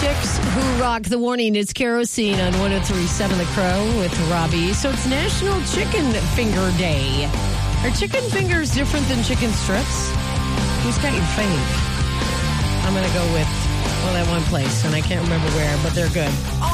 Chicks who rock the morning. It's Kerosene on 103.7 The Crow with Robbie. So it's National Chicken Finger Day. Are chicken fingers different than chicken strips? Who's got your fave? I'm going to go with, that one place, and I can't remember where, but they're good.